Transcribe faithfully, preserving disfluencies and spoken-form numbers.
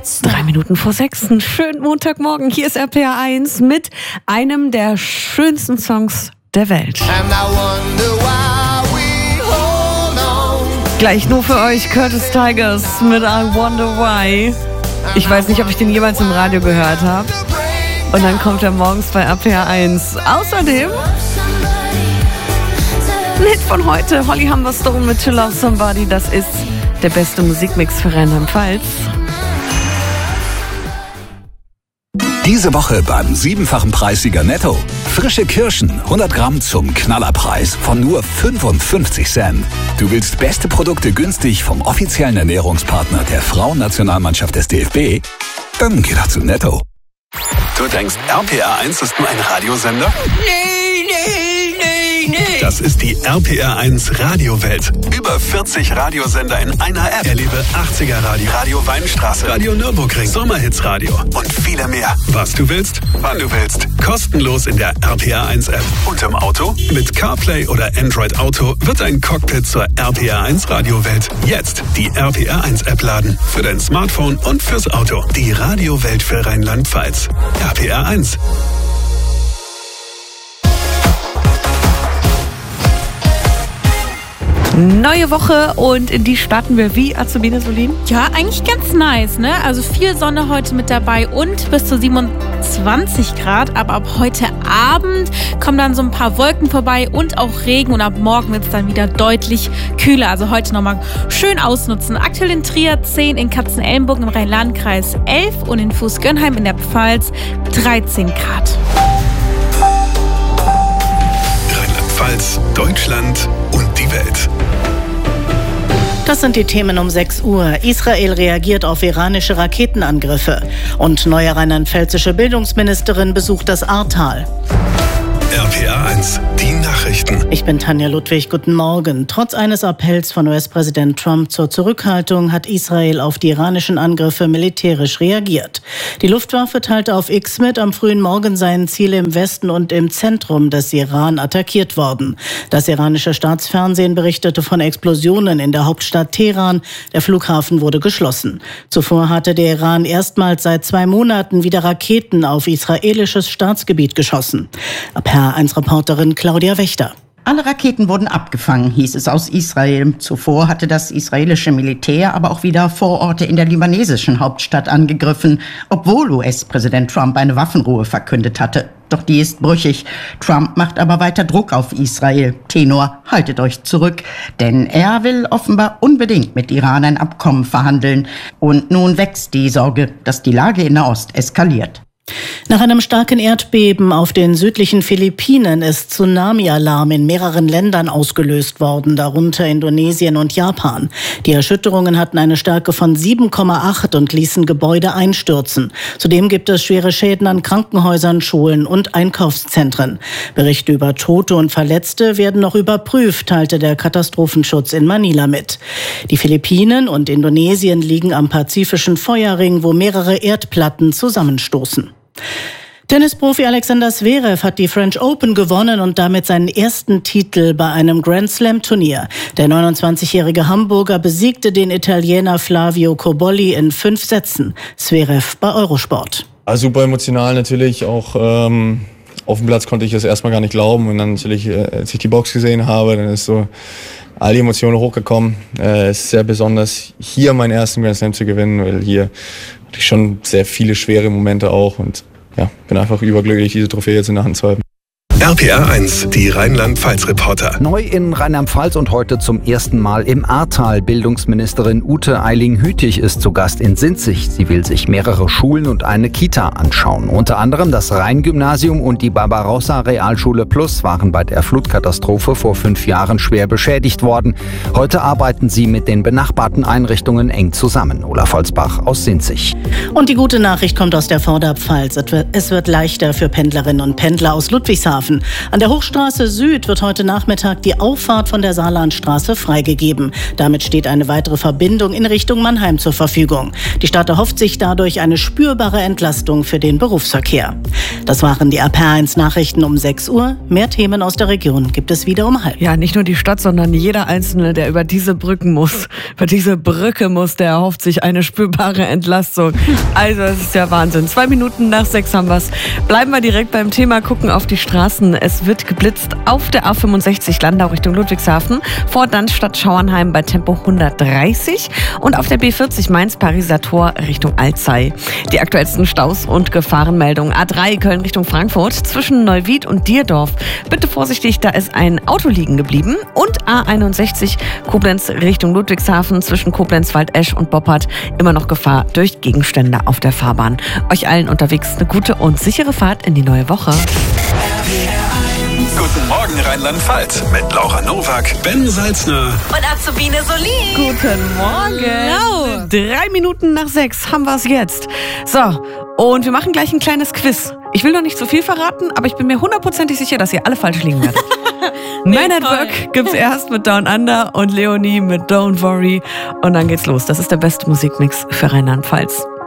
Drei Minuten vor sechs, schönen Montagmorgen. Hier ist R P R eins mit einem der schönsten Songs der Welt. Gleich nur für euch Curtis Tigers mit I Wonder Why. Ich weiß nicht, ob ich den jemals im Radio gehört habe. Und dann kommt er morgens bei R P R eins. Außerdem ein Hit von heute, Holly Humberstone mit To Love Somebody. Das ist der beste Musikmix für Rheinland-Pfalz. Diese Woche beim siebenfachen Preissieger Netto. Frische Kirschen, hundert Gramm zum Knallerpreis von nur fünfundfünfzig Cent. Du willst beste Produkte günstig vom offiziellen Ernährungspartner der Frauennationalmannschaft des D F B? Dann geh doch zu Netto. Du denkst, R P R eins ist nur ein Radiosender? Nee, nee, nee, nee. Das ist die R P R eins Radiowelt. Über vierzig Radiosender in einer App. Erlebe achtziger Radio, Radio Weinstraße, Radio Nürburgring, Sommerhits Radio und viele mehr. Was du willst, wann du willst. Kostenlos in der R P R eins App. Und im Auto? Mit CarPlay oder Android Auto wird ein Cockpit zur R P R eins Radiowelt. Jetzt die R P R eins App laden. Für dein Smartphone und fürs Auto. Die Radiowelt für Rheinland-Pfalz. R P R eins. Neue Woche und in die starten wir wie, Azubine Solin? Ja, eigentlich ganz nice, ne? Also viel Sonne heute mit dabei und bis zu siebenundzwanzig Grad. Aber ab heute Abend kommen dann so ein paar Wolken vorbei und auch Regen. Und ab morgen wird es dann wieder deutlich kühler. Also heute nochmal schön ausnutzen. Aktuell in Trier zehn, in Katzenelnbogen im Rhein-Lahn-Kreis elf und in Fuß-Gönnheim in der Pfalz dreizehn Grad. Rheinland-Pfalz, Deutschland und die Welt. Das sind die Themen um sechs Uhr. Israel reagiert auf iranische Raketenangriffe. Und neue rheinland-pfälzische Bildungsministerin besucht das Ahrtal. R P R eins, die Nachrichten. Ich bin Tanja Ludwig, guten Morgen. Trotz eines Appells von U S-Präsident Trump zur Zurückhaltung hat Israel auf die iranischen Angriffe militärisch reagiert. Die Luftwaffe teilte auf X mit, am frühen Morgen seien Ziele im Westen und im Zentrum des Iran attackiert worden. Das iranische Staatsfernsehen berichtete von Explosionen in der Hauptstadt Teheran. Der Flughafen wurde geschlossen. Zuvor hatte der Iran erstmals seit zwei Monaten wieder Raketen auf israelisches Staatsgebiet geschossen. R P R eins Reporterin Claudia Wächter. Alle Raketen wurden abgefangen, hieß es aus Israel. Zuvor hatte das israelische Militär aber auch wieder Vororte in der libanesischen Hauptstadt angegriffen, obwohl U S-Präsident Trump eine Waffenruhe verkündet hatte. Doch die ist brüchig. Trump macht aber weiter Druck auf Israel. Tenor, haltet euch zurück, denn er will offenbar unbedingt mit Iran ein Abkommen verhandeln. Und nun wächst die Sorge, dass die Lage in Nahost eskaliert. Nach einem starken Erdbeben auf den südlichen Philippinen ist Tsunami-Alarm in mehreren Ländern ausgelöst worden, darunter Indonesien und Japan. Die Erschütterungen hatten eine Stärke von sieben Komma acht und ließen Gebäude einstürzen. Zudem gibt es schwere Schäden an Krankenhäusern, Schulen und Einkaufszentren. Berichte über Tote und Verletzte werden noch überprüft, teilte der Katastrophenschutz in Manila mit. Die Philippinen und Indonesien liegen am Pazifischen Feuerring, wo mehrere Erdplatten zusammenstoßen. Tennisprofi Alexander Zverev hat die French Open gewonnen und damit seinen ersten Titel bei einem Grand-Slam-Turnier. Der neunundzwanzigjährige Hamburger besiegte den Italiener Flavio Cobolli in fünf Sätzen. Zverev bei Eurosport. Also super emotional natürlich, auch ähm, auf dem Platz konnte ich das erstmal gar nicht glauben. Und dann natürlich, äh, als ich die Box gesehen habe, dann ist so all die Emotionen hochgekommen. Äh, es ist sehr besonders, hier meinen ersten Grand Slam zu gewinnen, weil hier hatte ich schon sehr viele schwere Momente auch und ja, bin einfach überglücklich, diese Trophäe jetzt in der Hand zu haben. R P R eins, die Rheinland-Pfalz-Reporter. Neu in Rheinland-Pfalz und heute zum ersten Mal im Ahrtal. Bildungsministerin Ute Eiling-Hütig ist zu Gast in Sinzig. Sie will sich mehrere Schulen und eine Kita anschauen. Unter anderem das Rhein-Gymnasium und die Barbarossa-Realschule Plus waren bei der Flutkatastrophe vor fünf Jahren schwer beschädigt worden. Heute arbeiten sie mit den benachbarten Einrichtungen eng zusammen. Olaf Holzbach aus Sinzig. Und die gute Nachricht kommt aus der Vorderpfalz. Es wird leichter für Pendlerinnen und Pendler aus Ludwigshafen. helfen. An der Hochstraße Süd wird heute Nachmittag die Auffahrt von der Saarlandstraße freigegeben. Damit steht eine weitere Verbindung in Richtung Mannheim zur Verfügung. Die Stadt erhofft sich dadurch eine spürbare Entlastung für den Berufsverkehr. Das waren die R P R eins Nachrichten um sechs Uhr. Mehr Themen aus der Region gibt es wieder um halb. Ja, nicht nur die Stadt, sondern jeder Einzelne, der über diese Brücken muss, über diese Brücke muss, der erhofft sich eine spürbare Entlastung. Also, es ist ja Wahnsinn. Zwei Minuten nach sechs haben wir's. Bleiben wir direkt beim Thema, gucken auf die Straßen. Es wird geblitzt auf der A fünfundsechzig Landau Richtung Ludwigshafen, vor Dannstatt-Schauernheim bei Tempo hundertdreißig und auf der B vierzig Mainz-Pariser Tor Richtung Alzey. Die aktuellsten Staus und Gefahrenmeldungen. A drei Köln Richtung Frankfurt zwischen Neuwied und Dierdorf. Bitte vorsichtig, da ist ein Auto liegen geblieben. Und A einundsechzig Koblenz Richtung Ludwigshafen zwischen Koblenz, Waldesch und Boppard. Immer noch Gefahr durch Gegenstände auf der Fahrbahn. Euch allen unterwegs eine gute und sichere Fahrt in die neue Woche. Guten Morgen Rheinland-Pfalz mit Laura Nowak, Ben Salzner Und Azubine Solin. Guten Morgen. Hallo. Drei Minuten nach sechs haben wir es jetzt. So, und wir machen gleich ein kleines Quiz. Ich will noch nicht zu viel verraten, aber ich bin mir hundertprozentig sicher, dass ihr alle falsch liegen werdet. Man at Work gibt's erst mit Down Under und Leonie mit Don't Worry. Und dann geht's los. Das ist der beste Musikmix für Rheinland-Pfalz.